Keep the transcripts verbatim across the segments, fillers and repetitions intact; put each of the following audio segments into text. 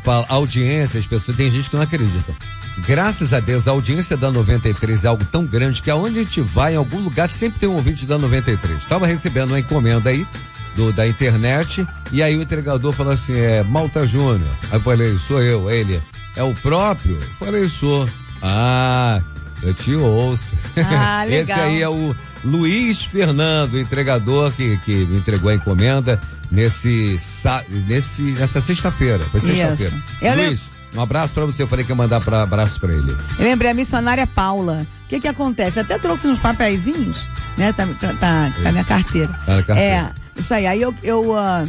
fala audiência, as pessoas, tem gente que não acredita. Graças a Deus, a audiência da noventa e três é algo tão grande que aonde a gente vai, em algum lugar, sempre tem um ouvinte da noventa e três. Estava recebendo uma encomenda aí, do, da internet, e aí o entregador falou assim, é Malta Júnior. Aí eu falei, sou eu. Ele, é o próprio? Eu falei, sou. Ah, eu te ouço. Ah, legal. Esse aí é o Luiz Fernando, o entregador que, que me entregou a encomenda nesse, nesse, nessa sexta-feira. Foi sexta-feira. Luiz, um abraço pra você. Eu falei que ia mandar pra, abraço pra ele. Eu lembrei a missionária Paula. O que que acontece? Até trouxe uns papeizinhos, né? Tá, tá, tá com a minha carteira. Tá na carteira. É, isso aí. Aí eu, eu uh,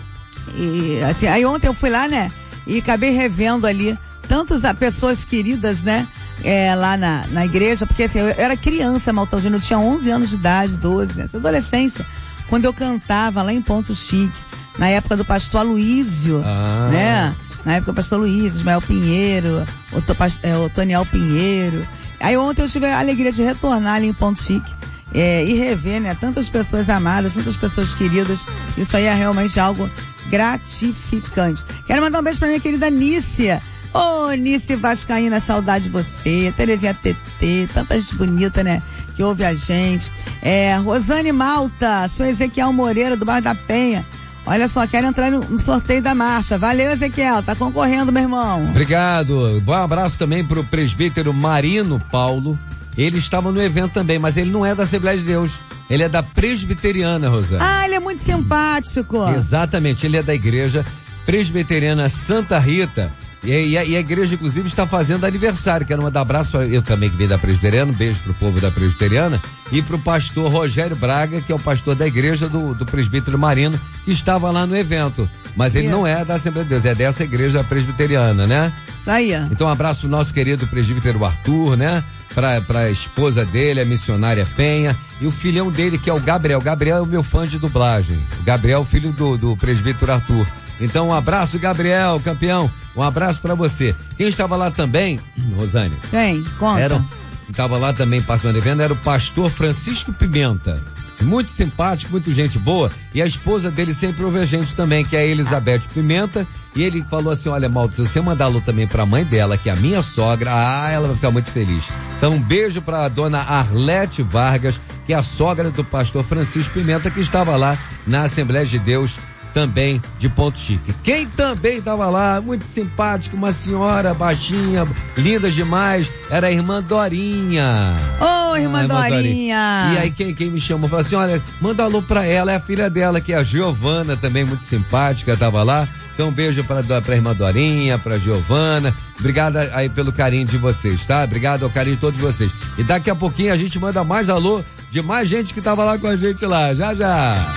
e, assim, aí ontem eu fui lá, né? E acabei revendo ali tantas pessoas queridas, né? É, lá na, na igreja, porque assim, eu, eu era criança, Malta Júnior, eu tinha onze anos de idade, doze, nessa adolescência, quando eu cantava lá em Ponto Chique, na época do pastor Aloísio, ah. né? Na época do pastor Luiz, Ismael Pinheiro, o, é, o Toniel Pinheiro. Aí ontem eu tive a alegria de retornar ali em Ponto Chique, é, e rever, né? Tantas pessoas amadas, tantas pessoas queridas. Isso aí é realmente algo gratificante. Quero mandar um beijo pra minha querida Nícia. Ô, oh, Nice Vascaína, saudade de você. Terezinha T T, tanta gente bonita, né? Que ouve a gente. É, Rosane Malta, sou Ezequiel Moreira, do bairro da Penha. Olha só, quero entrar no, no sorteio da marcha. Valeu, Ezequiel, tá concorrendo, meu irmão. Obrigado. Bom abraço também pro presbítero Marino Paulo. Ele estava no evento também, mas ele não é da Assembleia de Deus. Ele é da Presbiteriana, Rosane. Ah, ele é muito simpático. Exatamente, ele é da igreja Presbiteriana Santa Rita. E a, e, a, e a igreja, inclusive, está fazendo aniversário. Quero mandar abraço para eu também, que vim da Presbiteriana. Um beijo pro povo da Presbiteriana. E pro pastor Rogério Braga, que é o pastor da igreja do, do presbítero Marino, que estava lá no evento. Mas ele Isso. não é da Assembleia de Deus, é dessa igreja presbiteriana, né? Isso aí. Então, um abraço pro nosso querido presbítero Arthur, né? Pra, pra esposa dele, a missionária Penha. E o filhão dele, que é o Gabriel. Gabriel é o meu fã de dublagem. O Gabriel, filho do, do presbítero Arthur. Então, um abraço, Gabriel, campeão. Um abraço pra você. Quem estava lá também, Rosane? Quem? Conta. Era, estava lá também, passando evento, era o pastor Francisco Pimenta. Muito simpático, muito gente boa. E a esposa dele sempre ouve a gente também, que é a Elizabeth Pimenta. E ele falou assim, olha, Malta, se você mandar alô também pra mãe dela, que é a minha sogra, ah, ela vai ficar muito feliz. Então, um beijo pra dona Arlete Vargas, que é a sogra do pastor Francisco Pimenta, que estava lá na Assembleia de Deus, também de Ponto Chique. Quem também estava lá, muito simpático, uma senhora baixinha, linda demais, era a irmã Dorinha. Ô, oh, irmã, ah, irmã Dorinha. Dorinha! E aí quem, quem me chamou, falou assim, olha, manda um alô pra ela, é a filha dela, que é a Giovana, também muito simpática, estava lá. Então um beijo pra, pra irmã Dorinha, pra Giovana. Obrigado aí pelo carinho de vocês, tá? Obrigado ao carinho de todos vocês. E daqui a pouquinho a gente manda mais alô de mais gente que estava lá com a gente lá. Já, já.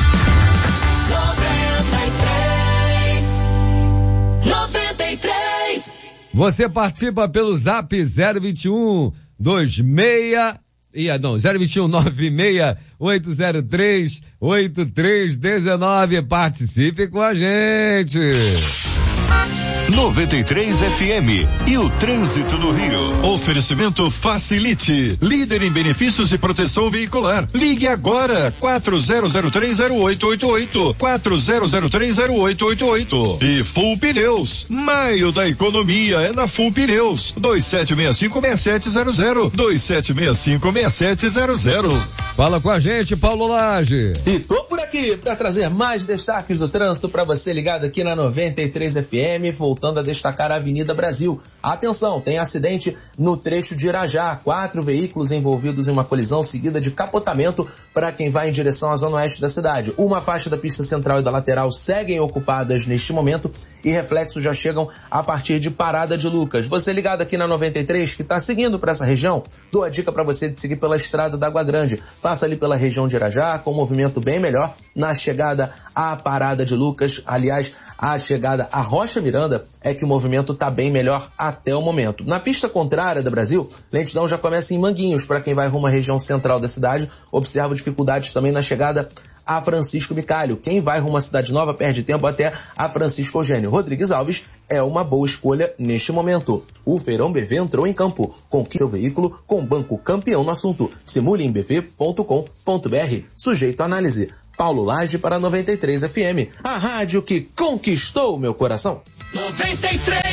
noventa e três. Você participa pelo Zap zero vinte e um, vinte e seis, ia, não, zero vinte e um, nove seis, oito zero três, oito três um nove. Participe com a gente. noventa e três F M e o trânsito no Rio. Oferecimento Facilite, líder em benefícios e proteção veicular. Ligue agora, quatro zero zero três zero oito oito oito, quatro zero zero três zero oito oito oito. E Full Pneus, maio da economia é na Full Pneus, dois sete seis cinco seis sete zero zero, dois sete seis cinco seis sete zero zero. Fala com a gente, Paulo Lage. E tô por aqui para trazer mais destaques do trânsito para você ligado aqui na noventa e três F M, voltando a destacar a Avenida Brasil. Atenção, tem acidente no trecho de Irajá. Quatro veículos envolvidos em uma colisão seguida de capotamento para quem vai em direção à zona oeste da cidade. Uma faixa da pista central e da lateral seguem ocupadas neste momento e reflexos já chegam a partir de Parada de Lucas. Você ligado aqui na noventa e três que está seguindo para essa região, dou a dica para você de seguir pela estrada da Água Grande. Passa ali pela região de Irajá com um movimento bem melhor na chegada à Parada de Lucas. Aliás, a chegada à Rocha Miranda é que o movimento está bem melhor até o momento. Na pista contrária da Brasil, lentidão já começa em Manguinhos para quem vai rumo à região central da cidade. Observa dificuldades também na chegada a Francisco Bicalho. Quem vai rumo à Cidade Nova perde tempo até a Francisco Eugênio Rodrigues Alves. É uma boa escolha neste momento. O Feirão B V entrou em campo. Conquiste seu veículo com o Banco Campeão no assunto. Simule em b v ponto com ponto b r. Sujeito à análise. Paulo Lage para noventa e três F M. A rádio que conquistou o meu coração. noventa e três